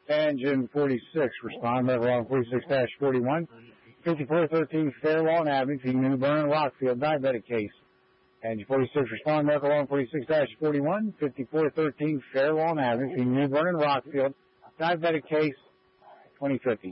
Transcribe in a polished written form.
Engine 46, respond, Medical Law 46-41. 5413 Fairlawn Avenue, between New Bern and Rockfield, diabetic case. Engine 46, respond, Medical Law 46-41. 5413 Fairlawn Avenue, between New Bern and Rockfield, diabetic case, 2050.